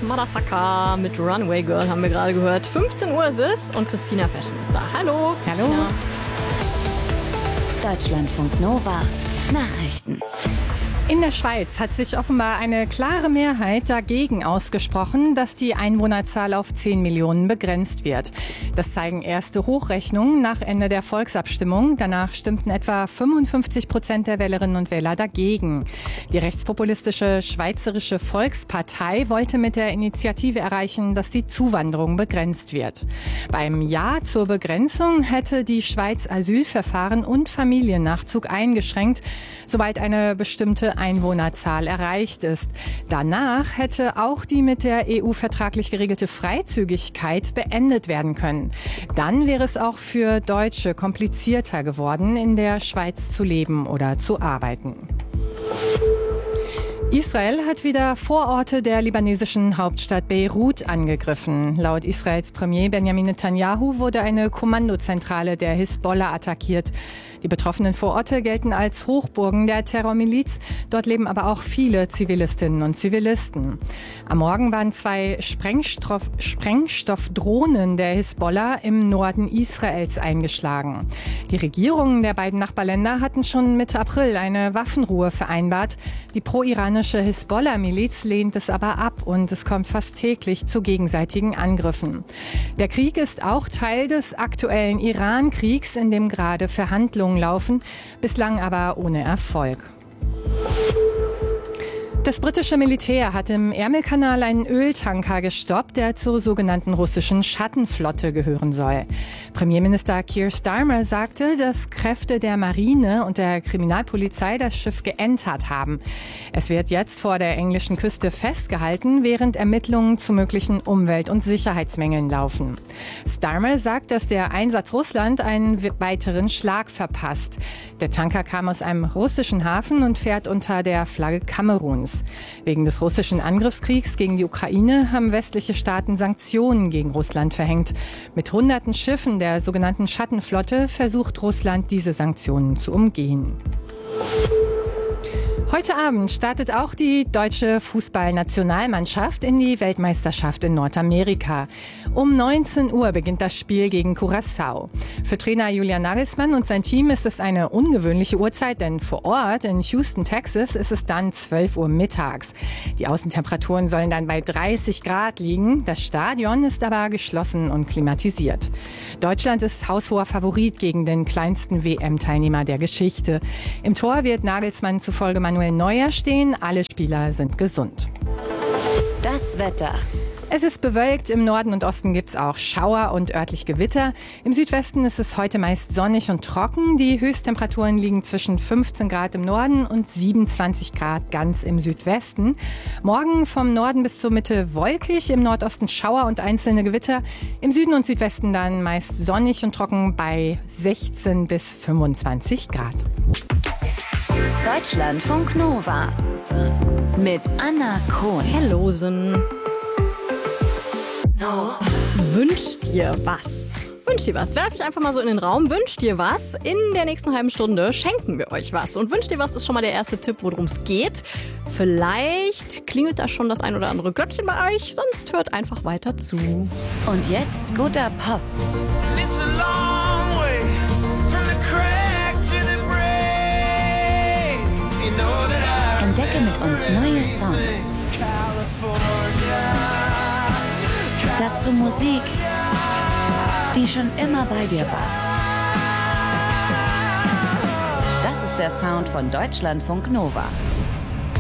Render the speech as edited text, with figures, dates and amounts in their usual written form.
Motherfucker mit Runaway Girl haben wir gerade gehört. 15 Uhr ist es und Christina Fashion ist da. Hallo. Hallo. Ja. Deutschlandfunk Nova. Nachrichten. In der Schweiz hat sich offenbar eine klare Mehrheit dagegen ausgesprochen, dass die Einwohnerzahl auf 10 Millionen begrenzt wird. Das zeigen erste Hochrechnungen nach Ende der Volksabstimmung. Danach stimmten etwa 55% der Wählerinnen und Wähler dagegen. Die rechtspopulistische Schweizerische Volkspartei wollte mit der Initiative erreichen, dass die Zuwanderung begrenzt wird. Beim Ja zur Begrenzung hätte die Schweiz Asylverfahren und Familiennachzug eingeschränkt, sobald eine bestimmte Einwohnerzahl erreicht ist. Danach hätte auch die mit der EU vertraglich geregelte Freizügigkeit beendet werden können. Dann wäre es auch für Deutsche komplizierter geworden, in der Schweiz zu leben oder zu arbeiten. Israel hat wieder Vororte der libanesischen Hauptstadt Beirut angegriffen. Laut Israels Premier Benjamin Netanyahu wurde eine Kommandozentrale der Hisbollah attackiert. Die betroffenen Vororte gelten als Hochburgen der Terrormiliz. Dort leben aber auch viele Zivilistinnen und Zivilisten. Am Morgen waren 2 Sprengstoffdrohnen der Hisbollah im Norden Israels eingeschlagen. Die Regierungen der beiden Nachbarländer hatten schon Mitte April eine Waffenruhe vereinbart. Die pro-iranische Hisbollah-Miliz lehnt es aber ab und es kommt fast täglich zu gegenseitigen Angriffen. Der Krieg ist auch Teil des aktuellen Iran-Kriegs, in dem gerade Verhandlungen laufen, bislang aber ohne Erfolg. Das britische Militär hat im Ärmelkanal einen Öltanker gestoppt, der zur sogenannten russischen Schattenflotte gehören soll. Premierminister Keir Starmer sagte, dass Kräfte der Marine und der Kriminalpolizei das Schiff geentert haben. Es wird jetzt vor der englischen Küste festgehalten, während Ermittlungen zu möglichen Umwelt- und Sicherheitsmängeln laufen. Starmer sagt, dass der Einsatz Russland einen weiteren Schlag verpasst. Der Tanker kam aus einem russischen Hafen und fährt unter der Flagge Kameruns. Wegen des russischen Angriffskriegs gegen die Ukraine haben westliche Staaten Sanktionen gegen Russland verhängt. Mit hunderten Schiffen der sogenannten Schattenflotte versucht Russland, diese Sanktionen zu umgehen. Heute Abend startet auch die deutsche Fußballnationalmannschaft in die Weltmeisterschaft in Nordamerika. Um 19 Uhr beginnt das Spiel gegen Curaçao. Für Trainer Julian Nagelsmann und sein Team ist es eine ungewöhnliche Uhrzeit, denn vor Ort in Houston, Texas, ist es dann 12 Uhr mittags. Die Außentemperaturen sollen dann bei 30 Grad liegen. Das Stadion ist aber geschlossen und klimatisiert. Deutschland ist haushoher Favorit gegen den kleinsten WM-Teilnehmer der Geschichte. Im Tor wird Nagelsmann zufolge Manuel Neuer stehen. Alle Spieler sind gesund. Das Wetter. Es ist bewölkt, im Norden und Osten gibt es auch Schauer und örtlich Gewitter. Im Südwesten ist es heute meist sonnig und trocken. Die Höchsttemperaturen liegen zwischen 15 Grad im Norden und 27 Grad ganz im Südwesten. Morgen vom Norden bis zur Mitte wolkig, im Nordosten Schauer und einzelne Gewitter. Im Süden und Südwesten dann meist sonnig und trocken bei 16 bis 25 Grad. Deutschlandfunk Nova mit Anna Krohn. Hellosen. Wünsch dir was. Wünsch dir was. Werf ich einfach mal so in den Raum. Wünsch dir was. In der nächsten halben Stunde schenken wir euch was. Und Wünsch dir was ist schon mal der erste Tipp, worum es geht. Vielleicht klingelt da schon das ein oder andere Glöckchen bei euch. Sonst hört einfach weiter zu. Und jetzt guter Pop. It's a long way from the crack to the break. You know that I Entdecke mit uns neue Songs. Dazu Musik, die schon immer bei dir war. Das ist der Sound von Deutschlandfunk Nova.